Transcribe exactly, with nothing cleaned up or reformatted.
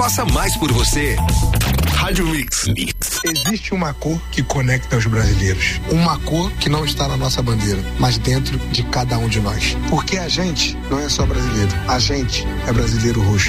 Faça mais por você. Rádio Mix. Existe uma cor que conecta os brasileiros. Uma cor que não está na nossa bandeira, mas dentro de cada um de nós. Porque a gente não é só brasileiro. A gente é brasileiro roxo.